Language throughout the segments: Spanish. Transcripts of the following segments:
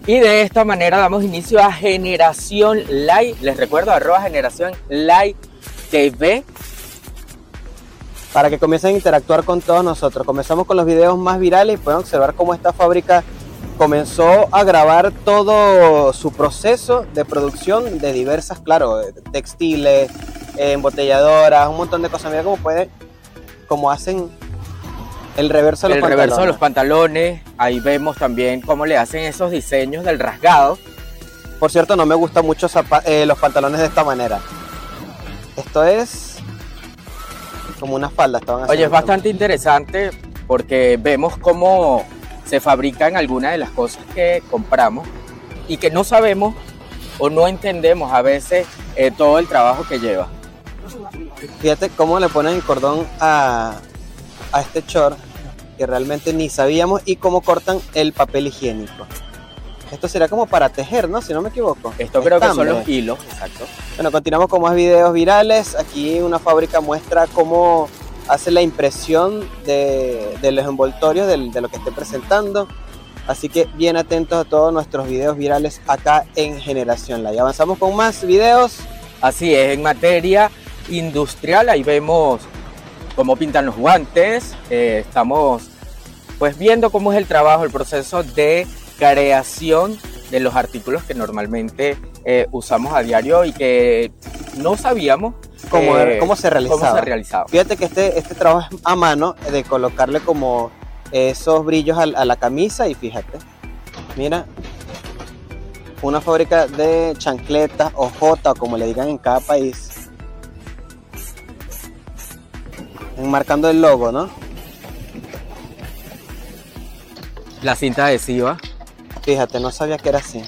Y de esta manera damos inicio a Generación Live. Les recuerdo, @Generación Live TV. Para que comiencen a interactuar con todos nosotros. Comenzamos con los videos más virales y pueden observar cómo esta fábrica comenzó a grabar todo su proceso de producción de diversas, claro, textiles, embotelladoras, un montón de cosas. Mira cómo hacen el reverso de los pantalones. Reverso de los pantalones. Ahí vemos también cómo le hacen esos diseños del rasgado. Por cierto, no me gustan mucho los pantalones de esta manera. Esto es como una falda. Oye, es bastante interesante porque vemos cómo se fabrican algunas de las cosas que compramos y que no sabemos o no entendemos a veces todo el trabajo que lleva. Fíjate cómo le ponen el cordón a este short que realmente ni sabíamos, y cómo cortan el papel higiénico. Esto sería como para tejer, ¿no? Si no me equivoco. Esto creo que son los hilos, exacto. Bueno, continuamos con más videos virales. Aquí una fábrica muestra cómo hace la impresión de los envoltorios de lo que esté presentando. Así que bien atentos a todos nuestros videos virales acá en Generación Live. Avanzamos con más videos. Así es, en materia industrial, ahí vemos cómo pintan los guantes. Estamos pues viendo cómo es el trabajo, el proceso de creación de los artículos que normalmente usamos a diario y que no sabíamos cómo se realizaba. Fíjate que este trabajo es a mano, de colocarle como esos brillos a la camisa, y fíjate, mira, una fábrica de chancletas o jota, o como le digan en cada país, enmarcando el logo, ¿no? La cinta adhesiva. Fíjate, no sabía que era así.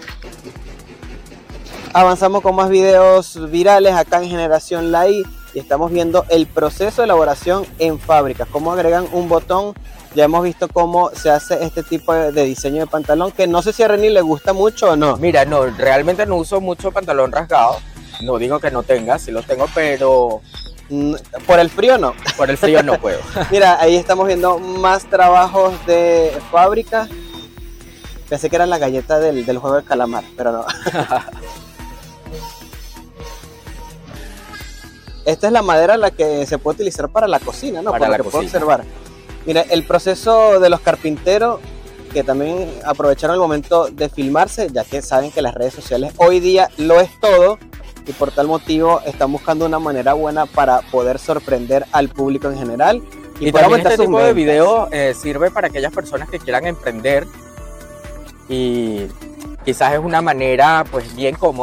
Avanzamos con más videos virales acá en Generación Live y estamos viendo el proceso de elaboración en fábricas, cómo agregan un botón. Ya hemos visto cómo se hace este tipo de diseño de pantalón, que no sé si a Reni le gusta mucho o no. Mira, no, realmente no uso mucho pantalón rasgado. No digo que no tenga, sí lo tengo, pero por el frío no. Por el frío no puedo. Mira, ahí estamos viendo más trabajos de fábrica. Pensé que era la galleta del juego del calamar, pero no. Esta es la madera la que se puede utilizar para la cocina, ¿no? Para lo que puedo observar. Mira, el proceso de los carpinteros, que también aprovecharon el momento de filmarse, ya que saben que las redes sociales hoy día lo es todo, y por tal motivo están buscando una manera buena para poder sorprender al público en general. Y también este tipo de video sirve para aquellas personas que quieran emprender, y quizás es una manera pues bien cómoda